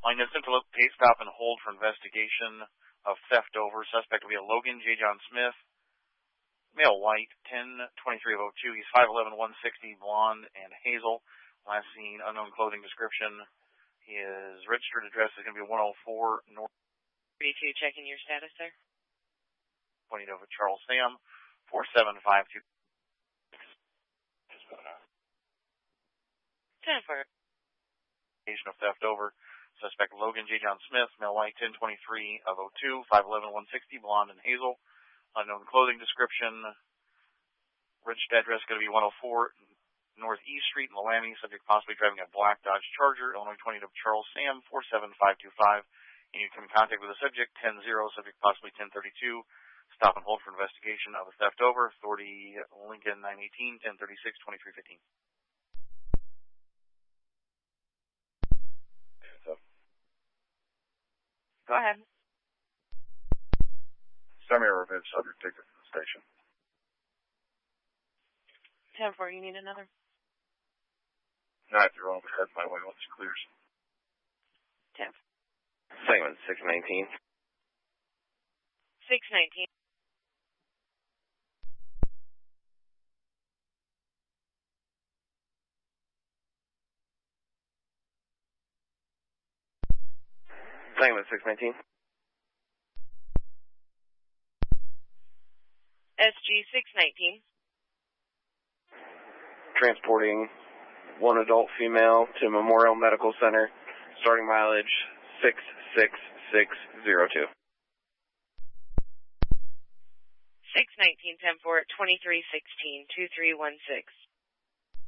Line is to look, pay stop and hold for investigation of theft over. Suspect will be a Logan J. John Smith, male white, 10/23 of 02. He's 5'11", 160, blonde, and hazel. Last seen, unknown clothing description. His registered address is going to be 104 North. 32, checking your status, sir. Pointing over Charles Sam, 4752. 10-4. Of theft over. Suspect Logan J. John Smith, male white, 10/23 of 02, 5'11", 160, blonde, and hazel. Unknown clothing description. Registered address is going to be 104 Northeast Street in Laramie. Subject possibly driving a black Dodge Charger. Illinois 20 of Charles Sam, 47525. You can contact with the subject 10-0, subject possibly 1032. Stop and hold for investigation of a theft over. Authority Lincoln 918, 1036, 2315. Go ahead. Send me a revenge subject ticket to the station. 10-4, you need another? No, if you're on the head my way once it clears. 10. Segment 619. 619. Segment 619. SG 619. Transporting one adult female to Memorial Medical Center, starting mileage 66602. 619, 10-4, 2316, 2316.